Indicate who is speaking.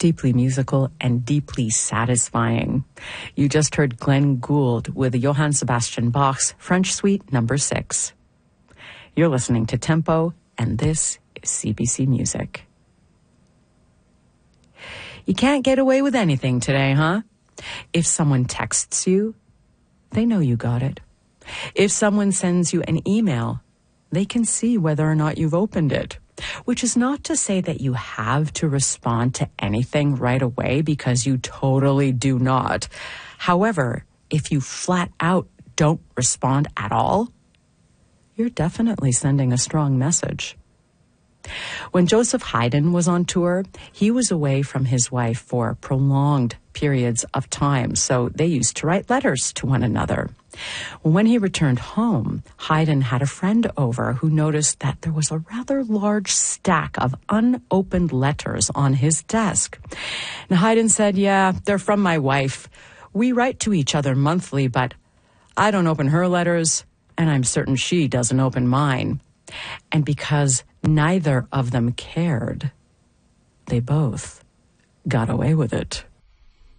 Speaker 1: deeply musical, and deeply satisfying. You just heard Glenn Gould with Johann Sebastian Bach's French Suite No. 6. You're listening to Tempo, and this is CBC Music. You can't get away with anything today, huh? If someone texts you, they know you got it. If someone sends you an email, they can see whether or not you've opened it. Which is not to say that you have to respond to anything right away, because you totally do not. However, if you flat out don't respond at all, you're definitely sending a strong message. When Joseph Haydn was on tour, he was away from his wife for prolonged periods of time, so they used to write letters to one another. When he returned home, Haydn had a friend over who noticed that there was a rather large stack of unopened letters on his desk. And Haydn said, "Yeah, they're from my wife. We write to each other monthly, but I don't open her letters, and I'm certain she doesn't open mine." And because neither of them cared, they both got away with it.